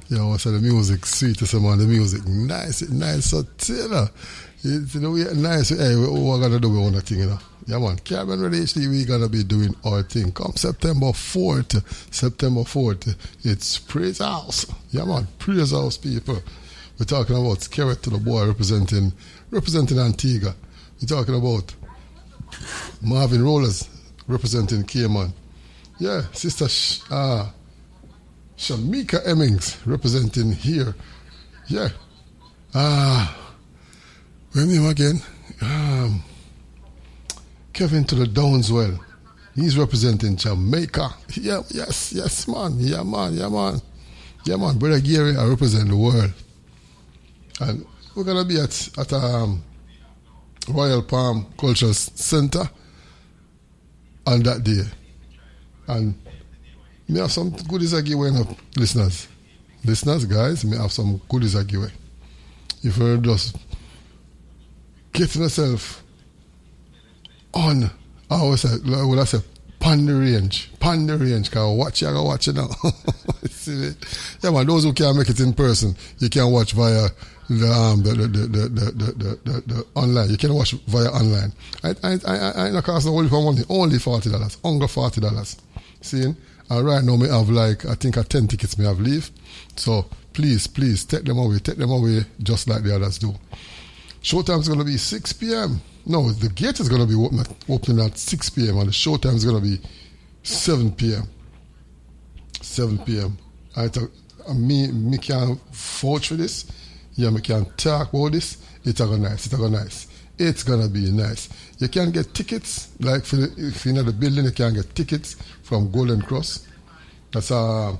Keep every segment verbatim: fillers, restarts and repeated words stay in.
You know, so the music sweet to someone, the music nice, it nice, so Taylor. It's, you know, we nice, hey, we, we're going to do our own thing, you know. Yeah, man, Caribbean Radio H D, we're going to be doing our thing. Come September fourth, September fourth, it's Praise House. Yeah, man, Praise House people. We're talking about Skerrit to the boy representing representing Antigua. We're talking about Marvin Rollers representing Cayman. Yeah, Sister Sh- uh, Shamika Emmings representing here. Yeah. Ah, uh, where name again? Um, Kevin to the Downswell. He's representing Jamaica. Yeah, yes, yes, man. Yeah, man, yeah, man. Yeah, man. Brother Gary, I represent the world. And we're going to be at, at um, Royal Palm Cultural Center on that day. And may have some goodies I give away, now, listeners. Listeners, guys, may have some goodies I give away. If you're just getting yourself on, I always say, I would say, pan the range. Pan the range, because watch it, I go watch it now. See it? Yeah, man, those who can't make it in person, you can watch via the um the the the the the, the, the, the online. You can watch via online. I I I I not cost only for money, only forty dollars, only forty dollars. Seeing? And right now, me have like I think a ten tickets me have leave. So please, please take them away, take them away, just like the others do. Showtime is going to be six p.m. No, the gate is going to be open, opening at six p.m. and the showtime is going to be seven p.m. seven p.m. I talk, me me can vouch for this. Yeah, we can talk about this. It's gonna nice. It's gonna nice. It's gonna be nice. You can get tickets, like for the, if you're in the building, you can get tickets from Golden Cross. That's uh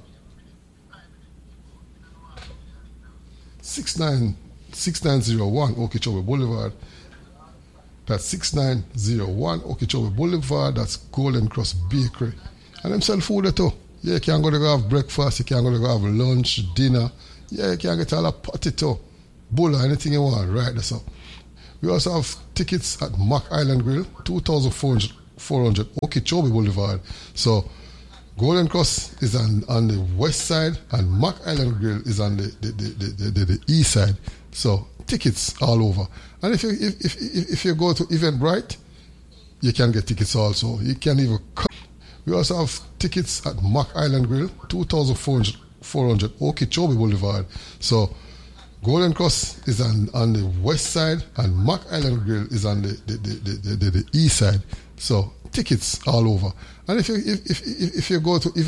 six nine six nine zero one Okeechobee Boulevard. That's six nine zero one Okeechobee Boulevard. That's Golden Cross Bakery, and them sell food there too. Yeah, you can go to go have breakfast. You can go to go have lunch, dinner. Yeah, you can get all a potato, bulla, anything you want, right? That's all. We also have tickets at Mac Island Grill, two thousand four hundred Okeechobee Boulevard. So, Golden Cross is on, on the west side, and Mac Island Grill is on the the, the, the, the, the east side. So, tickets all over. And if you if if, if you go to Eventbrite, you can get tickets also. You can even come. We also have tickets at Mac Island Grill, two thousand four hundred Okeechobee Boulevard. So, Golden Cross is on, on the west side, and Mac Island Grill is on the the, the, the, the, the east side. So, tickets all over. And if you if if, if you go to